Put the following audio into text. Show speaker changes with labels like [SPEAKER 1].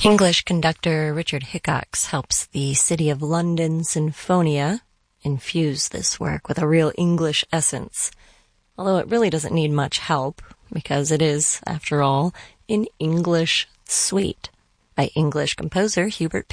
[SPEAKER 1] English conductor Richard Hickox helps the City of London Sinfonia infuse this work with a real English essence, although it really doesn't need much help, because it is, after all, an English suite by English composer Hubert